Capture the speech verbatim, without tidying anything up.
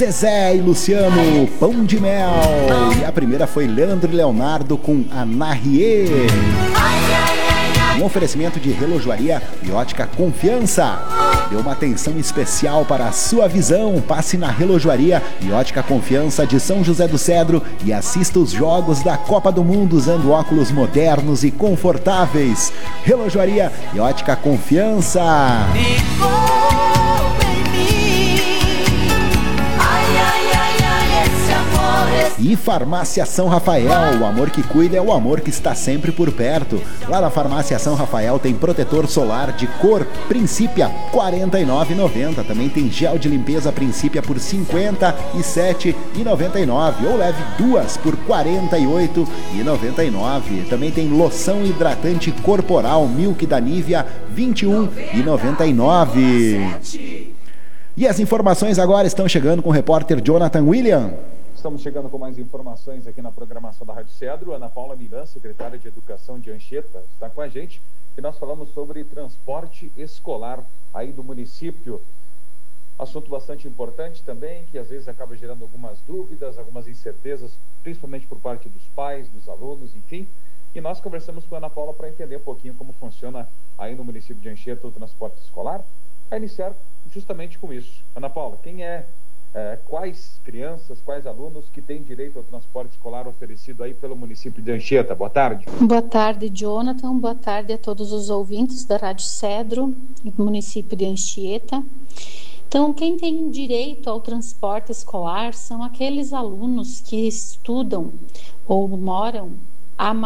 Zezé e Luciano, Pão de Mel. E a primeira foi Leandro e Leonardo com Anahie. Um oferecimento de relojoaria e ótica Confiança. Dê uma atenção especial para a sua visão. Passe na relojoaria e ótica Confiança de São José do Cedro e assista os jogos da Copa do Mundo usando óculos modernos e confortáveis. Relojoaria e ótica Confiança. E Farmácia São Rafael, o amor que cuida é o amor que está sempre por perto. Lá na Farmácia São Rafael tem protetor solar de cor Principia quarenta e nove reais e noventa centavos. Também tem gel de limpeza Principia por cinquenta e sete reais e noventa e nove centavos. Ou leve duas por quarenta e oito reais e noventa e nove centavos. Também tem loção hidratante corporal Milk da Nivea vinte e um reais e noventa e nove centavos. E as informações agora estão chegando com o repórter Jonathan William. Estamos chegando com mais informações aqui na programação da Rádio Cedro. Ana Paula Milan, secretária de Educação de Anchieta, está com a gente e nós falamos sobre transporte escolar aí do município. Assunto bastante importante também, que às vezes acaba gerando algumas dúvidas, algumas incertezas, principalmente por parte dos pais, dos alunos, enfim. E nós conversamos com a Ana Paula para entender um pouquinho como funciona aí no município de Anchieta o transporte escolar, a iniciar justamente com isso. Ana Paula, quem é É, quais crianças, quais alunos que têm direito ao transporte escolar oferecido aí pelo município de Anchieta? Boa tarde. Boa tarde, Jonathan. Boa tarde a todos os ouvintes da Rádio Cedro, do município de Anchieta. Então, quem tem direito ao transporte escolar são aqueles alunos que estudam ou moram a